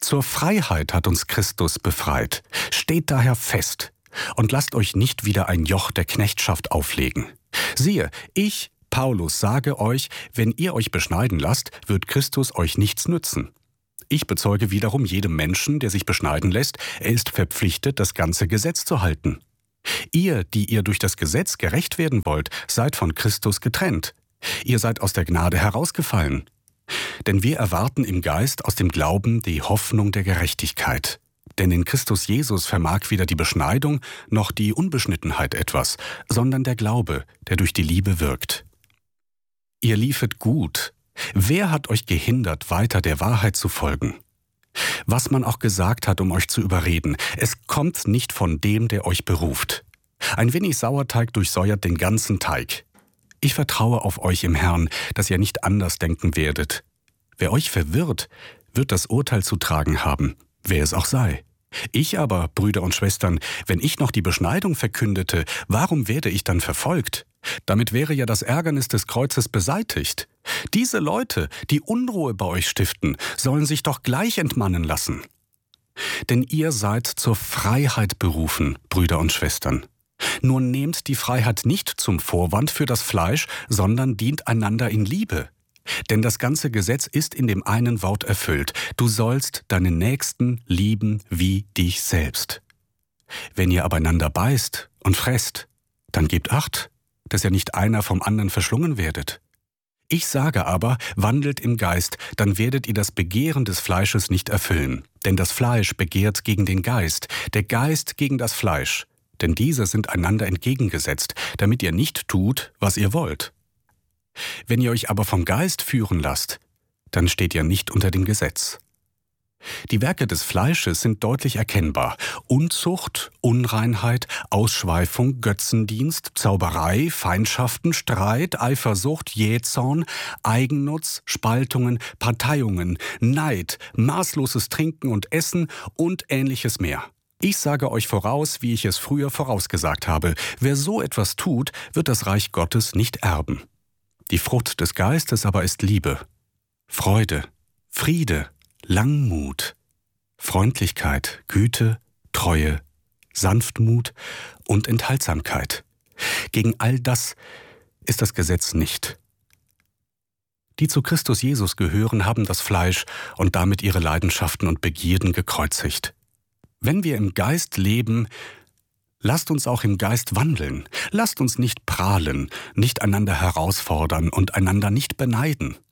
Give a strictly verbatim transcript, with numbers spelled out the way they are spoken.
Zur Freiheit hat uns Christus befreit. Steht daher fest und lasst euch nicht wieder ein Joch der Knechtschaft auflegen. Siehe, ich, Paulus, sage euch, wenn ihr euch beschneiden lasst, wird Christus euch nichts nützen. Ich bezeuge wiederum jedem Menschen, der sich beschneiden lässt, er ist verpflichtet, das ganze Gesetz zu halten. Ihr, die ihr durch das Gesetz gerecht werden wollt, seid von Christus getrennt. Ihr seid aus der Gnade herausgefallen. Denn wir erwarten im Geist aus dem Glauben die Hoffnung der Gerechtigkeit. Denn in Christus Jesus vermag weder die Beschneidung noch die Unbeschnittenheit etwas, sondern der Glaube, der durch die Liebe wirkt. Ihr liefet gut. Wer hat euch gehindert, weiter der Wahrheit zu folgen? Was man auch gesagt hat, um euch zu überreden, es kommt nicht von dem, der euch beruft. Ein wenig Sauerteig durchsäuert den ganzen Teig. Ich vertraue auf euch im Herrn, dass ihr nicht anders denken werdet. Wer euch verwirrt, wird das Urteil zu tragen haben, wer es auch sei. Ich aber, Brüder und Schwestern, wenn ich noch die Beschneidung verkündete, warum werde ich dann verfolgt? Damit wäre ja das Ärgernis des Kreuzes beseitigt. Diese Leute, die Unruhe bei euch stiften, sollen sich doch gleich entmannen lassen. Denn ihr seid zur Freiheit berufen, Brüder und Schwestern. Nur nehmt die Freiheit nicht zum Vorwand für das Fleisch, sondern dient einander in Liebe. Denn das ganze Gesetz ist in dem einen Wort erfüllt: Du sollst deinen Nächsten lieben wie dich selbst. Wenn ihr aber einander beißt und fresst, dann gebt Acht, dass ihr nicht einer vom anderen verschlungen werdet. Ich sage aber, wandelt im Geist, dann werdet ihr das Begehren des Fleisches nicht erfüllen. Denn das Fleisch begehrt gegen den Geist, der Geist gegen das Fleisch. Denn diese sind einander entgegengesetzt, damit ihr nicht tut, was ihr wollt. Wenn ihr euch aber vom Geist führen lasst, dann steht ihr nicht unter dem Gesetz. Die Werke des Fleisches sind deutlich erkennbar: Unzucht, Unreinheit, Ausschweifung, Götzendienst, Zauberei, Feindschaften, Streit, Eifersucht, Jähzorn, Eigennutz, Spaltungen, Parteiungen, Neid, maßloses Trinken und Essen und Ähnliches mehr. Ich sage euch voraus, wie ich es früher vorausgesagt habe: Wer so etwas tut, wird das Reich Gottes nicht erben. Die Frucht des Geistes aber ist Liebe, Freude, Friede, Langmut, Freundlichkeit, Güte, Treue, Sanftmut und Enthaltsamkeit. Gegen all das ist das Gesetz nicht. Die zu Christus Jesus gehören, haben das Fleisch und damit ihre Leidenschaften und Begierden gekreuzigt. Wenn wir im Geist leben, lasst uns auch im Geist wandeln. Lasst uns nicht prahlen, nicht einander herausfordern und einander nicht beneiden.